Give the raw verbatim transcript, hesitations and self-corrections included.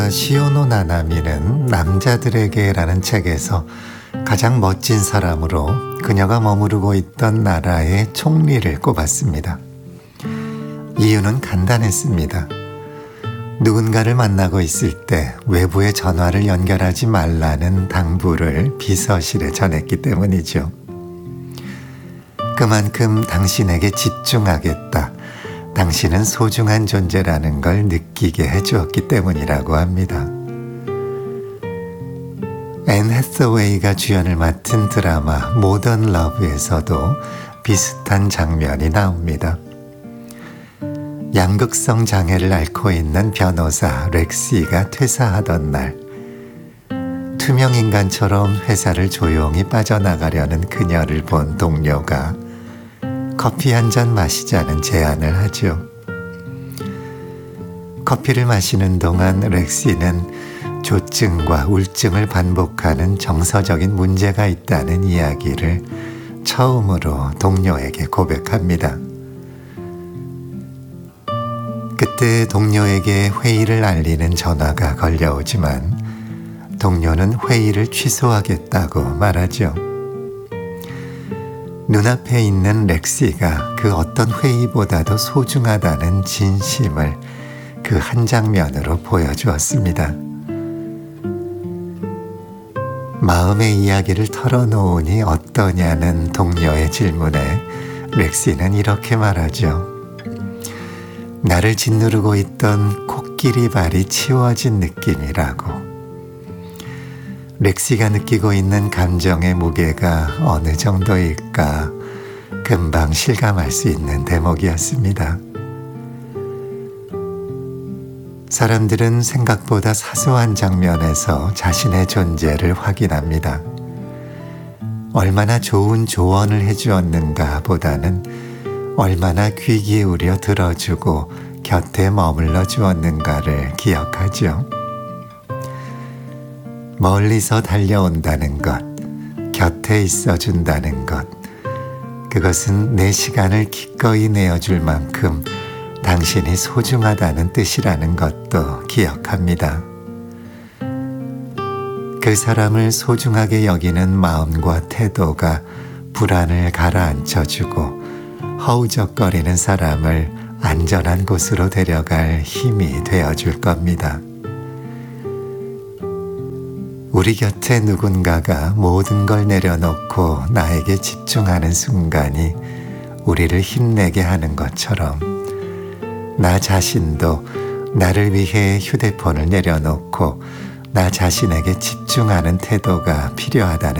시오노 나나미는 남자들에게라는 책에서 가장 멋진 사람으로 그녀가 머무르고 있던 나라의 총리를 꼽았습니다. 이유는 간단했습니다. 누군가를 만나고 있을 때 외부의 전화를 연결하지 말라는 당부를 비서실에 전했기 때문이죠. 그만큼 당신에게 집중하겠다, 당신은 소중한 존재라는 걸 느끼게 해주었기 때문이라고 합니다. 앤 해서웨이가 주연을 맡은 드라마 모던 러브에서도 비슷한 장면이 나옵니다. 양극성 장애를 앓고 있는 변호사 렉시가 퇴사하던 날, 투명인간처럼 회사를 조용히 빠져나가려는 그녀를 본 동료가 커피 한 잔 마시자는 제안을 하죠. 커피를 마시는 동안 렉시는 조증과 우울증을 반복하는 정서적인 문제가 있다는 이야기를 처음으로 동료에게 고백합니다. 그때 동료에게 회의를 알리는 전화가 걸려오지만 동료는 회의를 취소하겠다고 말하죠. 눈앞에 있는 렉시가 그 어떤 회의보다도 소중하다는 진심을 그 한 장면으로 보여주었습니다. 마음의 이야기를 털어놓으니 어떠냐는 동료의 질문에 렉시는 이렇게 말하죠. 나를 짓누르고 있던 코끼리 발이 치워진 느낌이라고. 렉시가 느끼고 있는 감정의 무게가 어느 정도일까 금방 실감할 수 있는 대목이었습니다. 사람들은 생각보다 사소한 장면에서 자신의 존재를 확인합니다. 얼마나 좋은 조언을 해주었는가 보다는 얼마나 귀 기울여 들어주고 곁에 머물러 주었는가를 기억하죠. 멀리서 달려온다는 것, 곁에 있어준다는 것, 그것은 내 시간을 기꺼이 내어줄 만큼 당신이 소중하다는 뜻이라는 것도 기억합니다. 그 사람을 소중하게 여기는 마음과 태도가 불안을 가라앉혀주고 허우적거리는 사람을 안전한 곳으로 데려갈 힘이 되어줄 겁니다. 우리 곁에 누군가가 모든 걸 내려놓고 나에게 집중하는 순간이 우리를 힘내게 하는 것처럼 나 자신도 나를 위해 휴대폰을 내려놓고 나 자신에게 집중하는 태도가 필요하다는